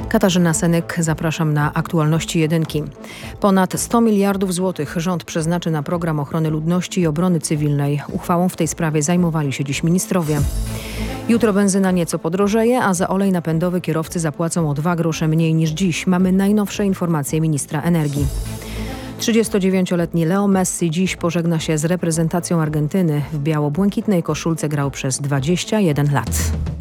Katarzyna Senyk, zapraszam na aktualności jedynki. Ponad 100 miliardów złotych rząd przeznaczy na program ochrony ludności i obrony cywilnej. Uchwałą w tej sprawie zajmowali się dziś ministrowie. Jutro benzyna nieco podrożeje, a za olej napędowy kierowcy zapłacą o 2 grosze mniej niż dziś. Mamy najnowsze informacje ministra energii. 39-letni Leo Messi dziś pożegna się z reprezentacją Argentyny. W biało-błękitnej koszulce grał przez 21 lat.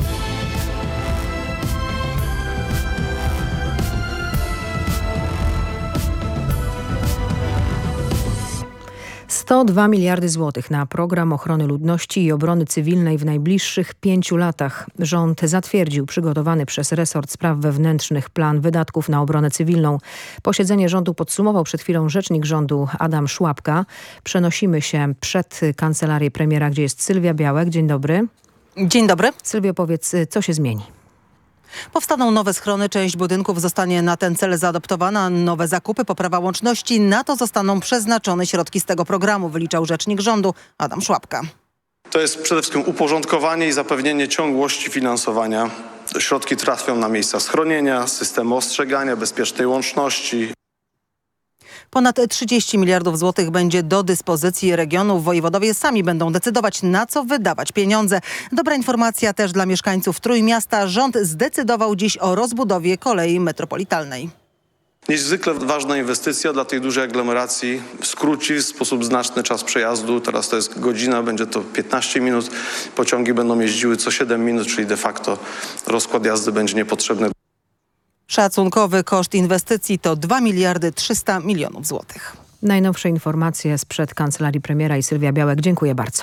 $102 miliardy złotych na program ochrony ludności i obrony cywilnej w najbliższych 5 latach. Rząd zatwierdził przygotowany przez resort spraw wewnętrznych plan wydatków na obronę cywilną. Posiedzenie rządu podsumował przed chwilą rzecznik rządu Adam Szłapka. Przenosimy się przed kancelarię premiera, gdzie jest Sylwia Białek. Dzień dobry. Dzień dobry. Sylwio, powiedz, co się zmieni? Powstaną nowe schrony, część budynków zostanie na ten cel zaadoptowana, nowe zakupy, poprawa łączności. Na to zostaną przeznaczone środki z tego programu, wyliczał rzecznik rządu Adam Szłapka. To jest przede wszystkim uporządkowanie i zapewnienie ciągłości finansowania. Środki trafią na miejsca schronienia, systemy ostrzegania, bezpiecznej łączności. Ponad 30 miliardów złotych będzie do dyspozycji regionów. Wojewodowie sami będą decydować, na co wydawać pieniądze. Dobra informacja też dla mieszkańców Trójmiasta. Rząd zdecydował dziś o rozbudowie kolei metropolitalnej. Niezwykle ważna inwestycja dla tej dużej aglomeracji. Skróci w sposób znaczny czas przejazdu. Teraz to jest godzina, będzie to 15 minut. Pociągi będą jeździły co 7 minut, czyli de facto rozkład jazdy będzie niepotrzebny. Szacunkowy koszt inwestycji to 2 miliardy 300 milionów złotych. Najnowsze informacje sprzed kancelarii premiera i Sylwia Białek. Dziękuję bardzo.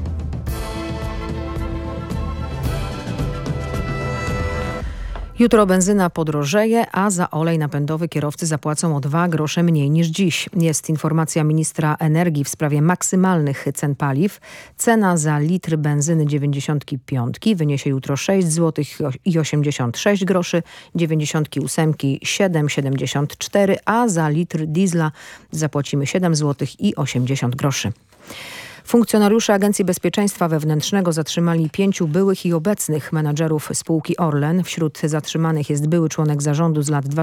Jutro benzyna podrożeje, a za olej napędowy kierowcy zapłacą o 2 grosze mniej niż dziś. Jest informacja ministra energii w sprawie maksymalnych cen paliw. Cena za litr benzyny 95 wyniesie jutro 6 zł i 86 groszy, 98 7,74, a za litr diesla zapłacimy 7 zł i 80 groszy. Funkcjonariusze Agencji Bezpieczeństwa Wewnętrznego zatrzymali 5 byłych i obecnych menadżerów spółki Orlen. Wśród zatrzymanych jest były członek zarządu z lat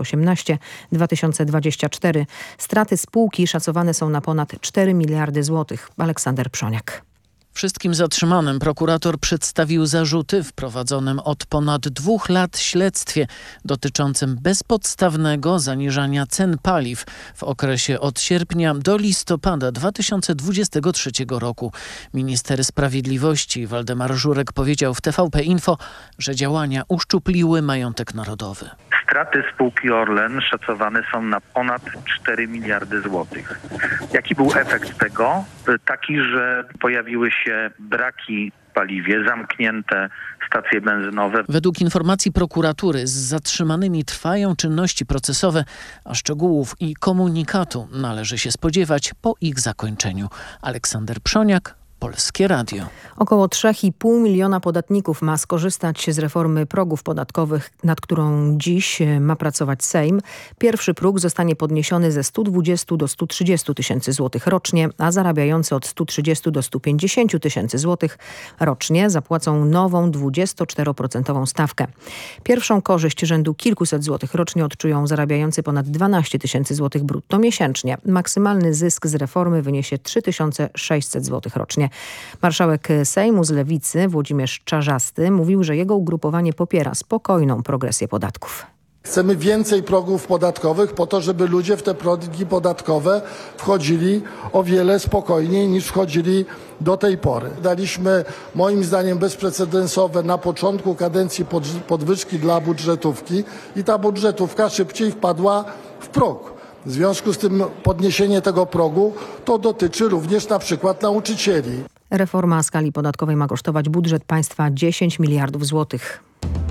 2018-2024. Straty spółki szacowane są na ponad 4 miliardy złotych. Aleksander Przoniak. Wszystkim zatrzymanym prokurator przedstawił zarzuty w prowadzonym od ponad 2 lat śledztwie dotyczącym bezpodstawnego zaniżania cen paliw w okresie od sierpnia do listopada 2023 roku. Minister Sprawiedliwości Waldemar Żurek powiedział w TVP Info, że działania uszczupliły majątek narodowy. Straty spółki Orlen szacowane są na ponad 4 miliardy złotych. Jaki był efekt tego? Taki, że pojawiły się braki w paliwie, zamknięte stacje benzynowe. Według informacji prokuratury z zatrzymanymi trwają czynności procesowe, a szczegółów i komunikatu należy się spodziewać po ich zakończeniu. Aleksander Przoniak, Polskie Radio. Około 3,5 miliona podatników ma skorzystać z reformy progów podatkowych, nad którą dziś ma pracować Sejm. Pierwszy próg zostanie podniesiony ze 120 do 130 tysięcy złotych rocznie, a zarabiający od 130 do 150 tysięcy złotych rocznie zapłacą nową 24% stawkę. Pierwszą korzyść rzędu kilkuset złotych rocznie odczują zarabiający ponad 12 tysięcy złotych brutto miesięcznie. Maksymalny zysk z reformy wyniesie 3600 złotych rocznie. Marszałek Sejmu z Lewicy Włodzimierz Czarzasty mówił, że jego ugrupowanie popiera spokojną progresję podatków. Chcemy więcej progów podatkowych po to, żeby ludzie w te progi podatkowe wchodzili o wiele spokojniej niż wchodzili do tej pory. Daliśmy moim zdaniem bezprecedensowe na początku kadencji podwyżki dla budżetówki i ta budżetówka szybciej wpadła w próg. W związku z tym podniesienie tego progu to dotyczy również na przykład nauczycieli. Reforma skali podatkowej ma kosztować budżet państwa 10 miliardów złotych.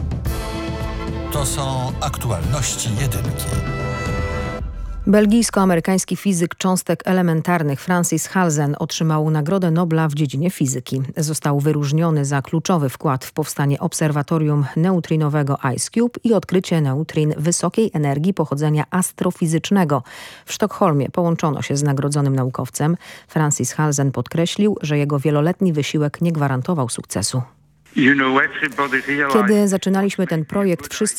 To są aktualności jedynki. Belgijsko-amerykański fizyk cząstek elementarnych Francis Halzen otrzymał Nagrodę Nobla w dziedzinie fizyki. Został wyróżniony za kluczowy wkład w powstanie obserwatorium neutrinowego IceCube i odkrycie neutrin wysokiej energii pochodzenia astrofizycznego. W Sztokholmie połączono się z nagrodzonym naukowcem. Francis Halzen podkreślił, że jego wieloletni wysiłek nie gwarantował sukcesu. Kiedy zaczynaliśmy ten projekt, wszyscy